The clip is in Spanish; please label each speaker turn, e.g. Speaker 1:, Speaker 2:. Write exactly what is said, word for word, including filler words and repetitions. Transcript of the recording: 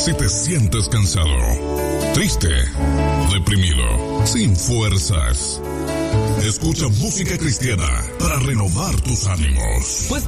Speaker 1: Si te sientes cansado, triste, deprimido, sin fuerzas, escucha música cristiana para renovar tus ánimos.
Speaker 2: Pues